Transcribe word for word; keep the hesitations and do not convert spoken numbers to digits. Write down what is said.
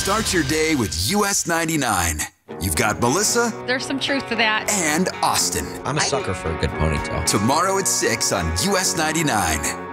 Start your day with U S ninety-nine. You've got Melissa. There's some truth to that. And Austin. I'm a sucker for a good ponytail. Tomorrow at six on U S ninety-nine.